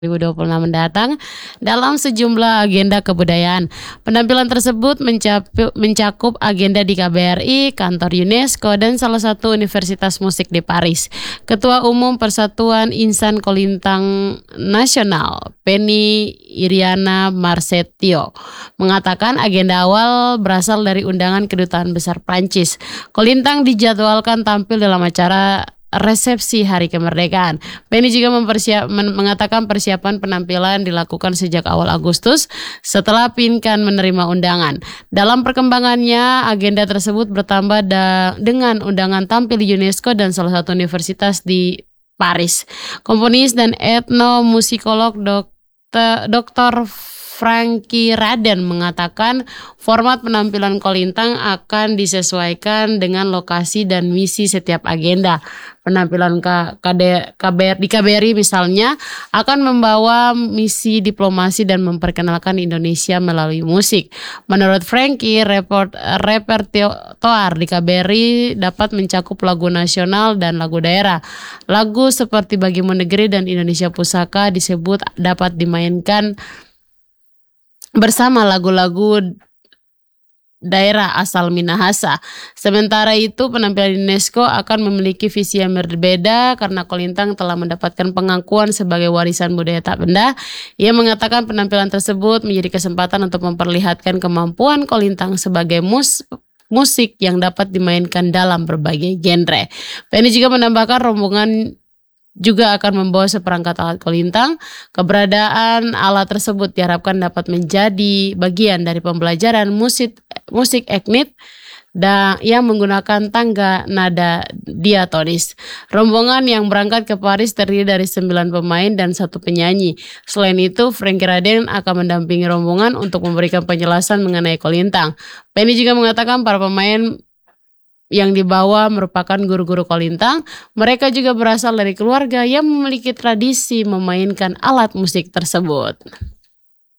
2026 mendatang dalam sejumlah agenda kebudayaan. Penampilan tersebut mencakup agenda di KBRI, kantor UNESCO, dan salah satu universitas musik di Paris. Ketua Umum Persatuan Insan Kolintang Nasional, Penny Iriana Marsetio, mengatakan agenda awal berasal dari undangan Kedutaan Besar Prancis. Kolintang dijadwalkan tampil dalam acara resepsi Hari Kemerdekaan. Penny juga mengatakan persiapan penampilan dilakukan sejak awal Agustus setelah Pinkan menerima undangan. Dalam perkembangannya, agenda tersebut bertambah dengan undangan tampil di UNESCO dan salah satu universitas di Paris. Komponis dan etnomusikolog Dr. Frankie Raden mengatakan format penampilan Kolintang akan disesuaikan dengan lokasi dan misi setiap agenda. Penampilan di KBRI misalnya akan membawa misi diplomasi dan memperkenalkan Indonesia melalui musik. Menurut Frankie, repertoar di KBRI dapat mencakup lagu nasional dan lagu daerah. Lagu seperti Bagimu Negeri dan Indonesia Pusaka disebut dapat dimainkan bersama lagu-lagu daerah asal Minahasa. Sementara itu, penampilan UNESCO akan memiliki visi yang berbeda karena Kolintang telah mendapatkan pengakuan sebagai warisan budaya tak benda. Ia mengatakan penampilan tersebut menjadi kesempatan untuk memperlihatkan kemampuan Kolintang sebagai musik yang dapat dimainkan dalam berbagai genre. Penny juga menambahkan rombongan juga akan membawa seperangkat alat Kolintang. Keberadaan alat tersebut diharapkan dapat menjadi bagian dari pembelajaran musik etnik yang menggunakan tangga nada diatonis. Rombongan yang berangkat ke Paris terdiri dari 9 pemain dan 1 penyanyi. Selain itu, Frankie Raden akan mendampingi rombongan untuk memberikan penjelasan mengenai Kolintang. Penny juga mengatakan para pemain yang dibawa merupakan guru-guru Kolintang. Mereka juga berasal dari keluarga yang memiliki tradisi memainkan alat musik tersebut.